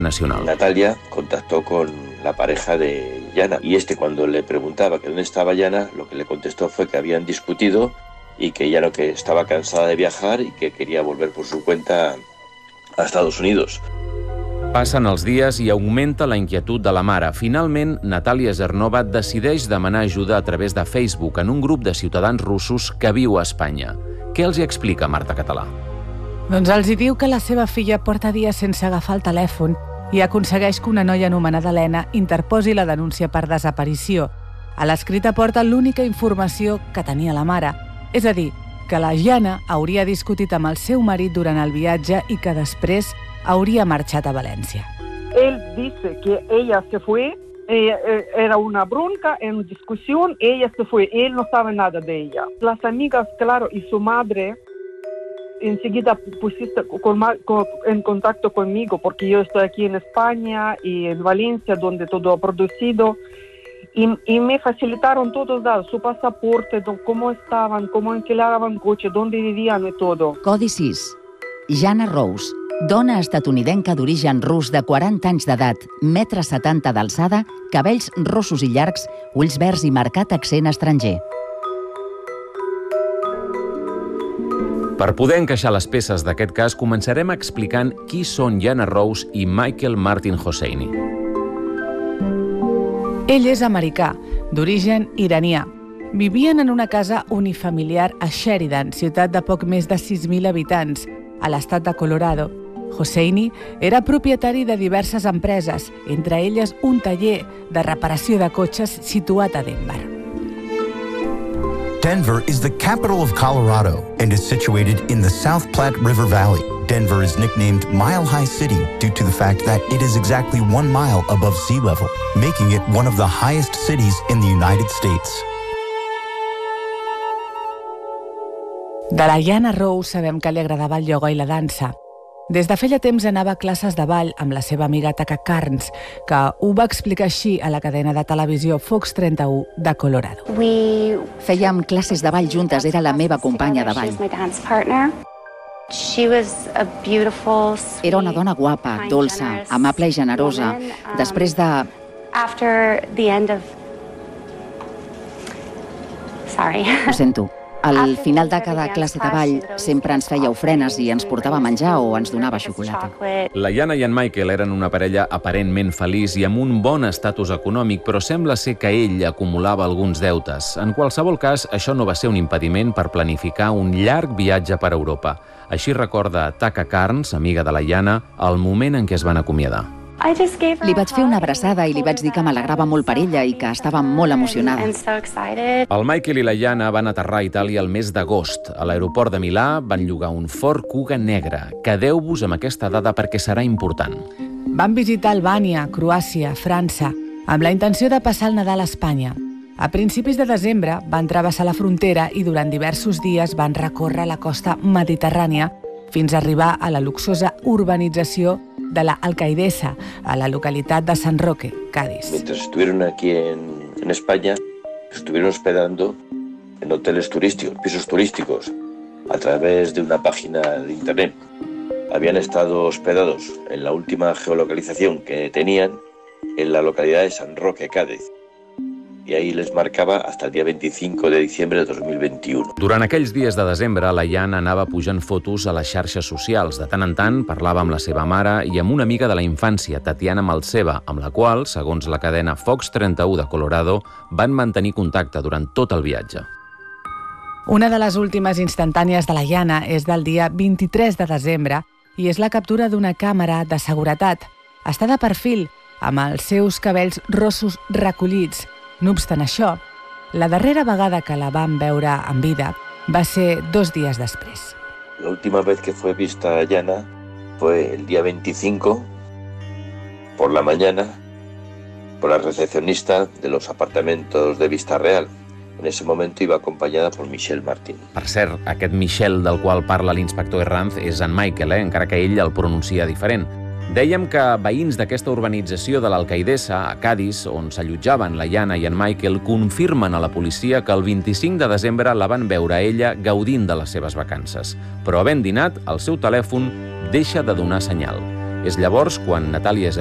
nacional. Natalia contactó con la pareja de Yana y cuando le preguntaba que dónde estaba Yana, lo que le contestó fue que habían discutido y que ya que estaba cansada de viajar y que quería volver por su cuenta a Estados Unidos. Passen els dies i augmenta la inquietud de la mare. Finalment, Natàlia Zernova decideix demanar ajuda a través de Facebook en un grup de ciutadans russos que viu a Espanya. Què els hi explica Marta Català? Doncs els hi diu que la seva filla porta dies sense agafar el telèfon i aconsegueix que una noia anomenada Helena interposi la denúncia per desaparició. A l'escrit aporta l'única informació que tenia la mare, és a dir, que la Jana hauria discutit amb el seu marit durant el viatge i que després hauria marxat a València. Él dice que ella se fue, era una bronca en discusión, ella se fue, él no sabe nada de ella. Las amigas, claro, y su madre enseguida pusiste en contacto conmigo porque yo estoy aquí en España y en Valencia donde todo ha producido y me facilitaron todos datos, su pasaporte, cómo estaban, cómo alquilaban coche, dónde vivían y todo. Codi 6. Jana Rose, dona estatunidenca d'origen rus de 40 anys d'edat, 1,70 m d'alçada, cabells rossos i llargs, ulls verds i marcat accent estranger. Per poder encaixar les peces d'aquest cas, començarem explicant qui són Jana Rose i Michael Martin Hosseini. Ell és americà, d'origen iranià. Vivien en una casa unifamiliar a Sheridan, ciutat de poc més de 6.000 habitants, a l'estat de Colorado. Hosseini era propietari de diverses empreses, entre elles un taller de reparació de cotxes situat a Denver. Denver is the capital of Colorado and is situated in the South Platte River Valley. Denver is nicknamed Mile High City due to the fact that it is exactly 1 mile above sea level, making it one of the highest cities in the United States. De la Jana Rose sabem que li agradava el ioga i la dansa. Des de feia temps anava a classes de ball amb la seva amiga Taka Carnes, que ho va explicar així a la cadena de televisió Fox 31 de Colorado. Fèiem classes de ball juntes, era la meva companya de ball. Era una dona guapa, dolça, amable i generosa. Després de... Ho sento. Al final de cada classe de ball sempre ens feia ofrenes i ens portava a menjar o ens donava xocolata. La Jana i en Michael eren una parella aparentment feliç i amb un bon estatus econòmic, però sembla ser que ell acumulava alguns deutes. En qualsevol cas, això no va ser un impediment per planificar un llarg viatge per Europa. Així recorda Taka Carnes, amiga de la Jana, el moment en què es van acomiadar. Li vaig fer una abraçada i li vaig dir que m'alegrava molt per ella i que estava molt emocionada. El Michael i la Jana van aterrar a Itàlia el mes d'agost. A l'aeroport de Milà van llogar un Ford Kuga negre. Quedeu-vos amb aquesta dada perquè serà important. Van visitar Albània, Croàcia, França, amb la intenció de passar el Nadal a Espanya. A principis de desembre van travessar la frontera i durant diversos dies van recórrer la costa mediterrània fins a arribar a la luxosa urbanització de la Alcaidesa, a la localitat de San Roque, Cádiz. Mientras estuvieron aquí en España, estuvieron hospedando en hoteles turísticos, pisos turísticos, a través de una página de internet. Habían estado hospedados en la última geolocalización que tenían en la localidad de San Roque, Cádiz. I ahí les marcava hasta el dia 25 de diciembre de 2021. Durant aquells dies de desembre, la Jana anava pujant fotos a les xarxes socials. De tant en tant, parlava amb la seva mare i amb una amiga de la infància, Tatiana Malseva, amb la qual, segons la cadena Fox 31 de Colorado, van mantenir contacte durant tot el viatge. Una de les últimes instantànies de la Jana és del dia 23 de desembre i és la captura d'una càmera de seguretat. Està de perfil, amb els seus cabells rossos recollits. No obstant això, la darrera vegada que la van veure en vida va ser 2 dies després. La última vez que fue vista Jana fue el día 25 por la mañana por la recepcionista de los apartamentos de Vista Real. En ese momento iba acompañada por Michel Martin. Per cert, aquest Michel del qual parla l'inspector Herranz és en Michael, encara que ell el pronuncia diferent. Dèiem que veïns d'aquesta urbanització de l'Alcaidesa, a Cádiz, on s'allotjaven la Jana i en Michael, confirmen a la policia que el 25 de desembre la van veure a ella gaudint de les seves vacances. Però havent dinat, el seu telèfon deixa de donar senyal. És llavors quan Natàlia és